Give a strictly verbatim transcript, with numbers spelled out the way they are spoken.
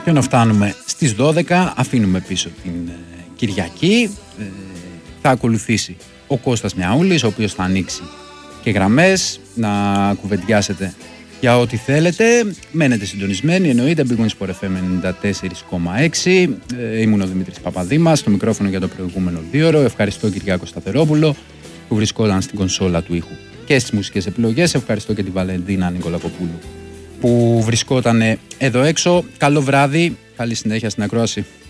Και όταν φτάνουμε στις δώδεκα αφήνουμε πίσω την ε, Κυριακή. Ε, θα ακολουθήσει ο Κώστας Μιαούλης, ο οποίος θα ανοίξει και γραμμές, να κουβεντιάσετε για ό,τι θέλετε. Μένετε συντονισμένοι, εννοείται. Big Wings Sport εφ εμ ενενήντα τέσσερα κόμμα έξι. Ε, ήμουν ο Δημήτρης Παπαδήμας, στο μικρόφωνο για το προηγούμενο δύο ώρο. Ευχαριστώ Κυριάκο Σταθερόπουλο που βρισκόταν στην κονσόλα του ήχου και στις μουσικές επιλογές. Ευχαριστώ και τη Βαλεντίνα Νικολακοπούλου που βρισκόταν εδώ έξω. Καλό βράδυ, καλή συνέχεια στην ακρόαση.